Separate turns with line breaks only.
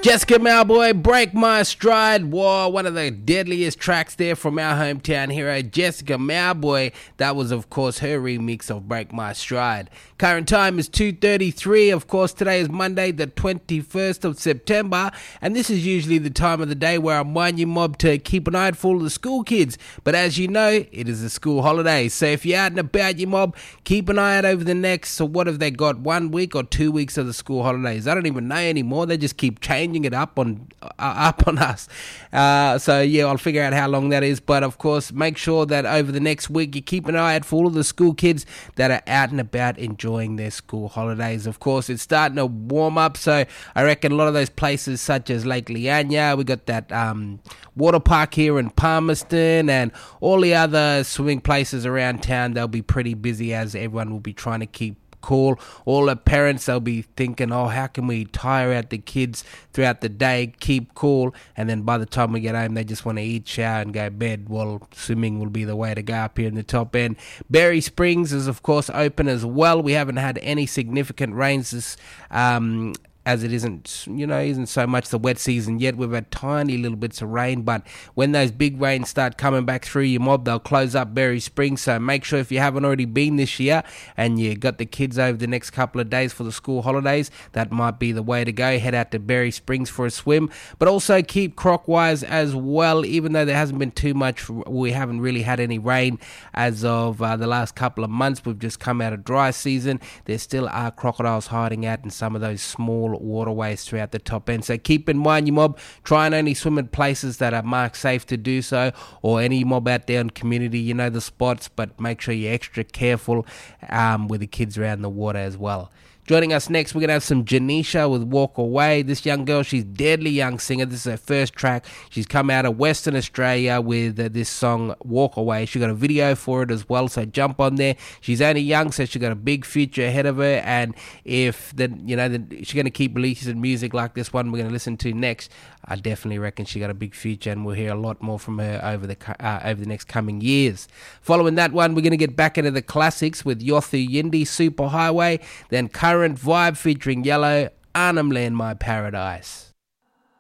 Jessica Mauboy, Break My Stride. Whoa, one of the deadliest tracks there from our hometown hero, Jessica Mauboy. That was, of course, her remix of Break My Stride. Current time is 2:33. Of course, today is Monday, the 21st of September, and this is usually the time of the day where I mind you mob to keep an eye out for all the school kids. But as you know, it is a school holiday, so if you're out and about, you mob, keep an eye out over the next, so what have they got, 1 week or 2 weeks of the school holidays? I don't even know anymore. They just keep changing it up on us. So yeah, I'll figure out how long that is. But of course, make sure that over the next week you keep an eye out for all of the school kids that are out and about enjoying their school holidays. Of course, it's starting to warm up, so I reckon a lot of those places such as Lake Lianya, we got that water park here in Palmerston, and all the other swimming places around town, they'll be pretty busy as everyone will be trying to keep cool. All the parents, they'll be thinking, oh, how can we tire out the kids throughout the day, keep cool, and then by the time we get home they just want to eat, shower and go to bed. Well, swimming will be the way to go up here in the top end. Berry Springs is of course open as well. We haven't had any significant rains this as it isn't so much the wet season yet. We've had tiny little bits of rain, but when those big rains start coming back through your mob, they'll close up Berry Springs. So make sure if you haven't already been this year and you got the kids over the next couple of days for the school holidays, that might be the way to go. Head out to Berry Springs for a swim, but also keep croc-wise as well. Even though there hasn't been too much, we haven't really had any rain as of the last couple of months. We've just come out of dry season. There still are crocodiles hiding out in some of those small waterways throughout the top end, so keep in mind, you mob, try and only swim at places that are marked safe to do so, or any mob out there in community, you know the spots, but make sure you're extra careful with the kids around the water as well. Joining us next, we're going to have some Janisha with Walk Away. This young girl, she's deadly young singer. This is her first track. She's come out of Western Australia with this song, Walk Away. She got a video for it as well, so jump on there. She's only young, so she's got a big future ahead of her, and if she's going to keep releasing music like this one we're going to listen to next, I definitely reckon she got a big future, and we'll hear a lot more from her over the next coming years. Following that one, we're going to get back into the classics with Yothu Yindi, Superhighway, then Current Vibe featuring Yellow, Arnhem Land, My Paradise.